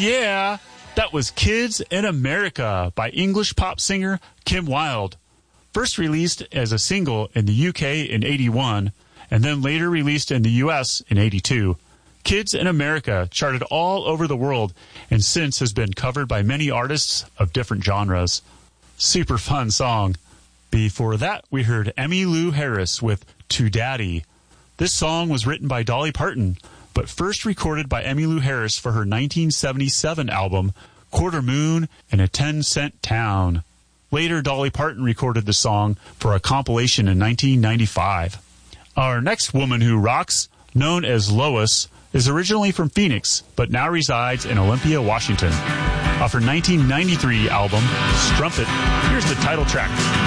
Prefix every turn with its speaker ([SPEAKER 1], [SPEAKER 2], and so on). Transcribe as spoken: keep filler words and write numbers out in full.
[SPEAKER 1] yeah! That was Kids in America by English pop singer Kim Wilde. First released as a single in the U K in eighty-one, and then later released in the U S in eighty-two. Kids in America charted all over the world and since has been covered by many artists of different genres. Super fun song. Before that, we heard Emmylou Harris with To Daddy. This song was written by Dolly Parton, but first recorded by Emmylou Harris for her nineteen seventy-seven album, Quarter Moon in a ten cent Town. Later, Dolly Parton recorded the song for a compilation in nineteen ninety-five. Our next woman who rocks, known as Lois, is originally from Phoenix, but now resides in Olympia, Washington. Off her nineteen ninety-three album, Strumpet, here's the title track.